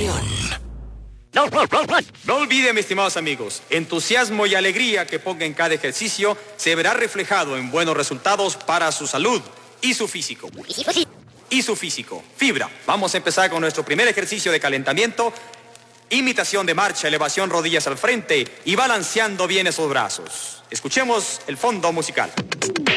Unión. No olviden, mis estimados amigos, entusiasmo y alegría que ponga en cada ejercicio se verá reflejado en buenos resultados para su salud y su físico. Fibra. Vamos a empezar con nuestro primer ejercicio de calentamiento. Imitación de marcha, elevación, rodillas al frente y balanceando bien esos brazos. Escuchemos el fondo musical.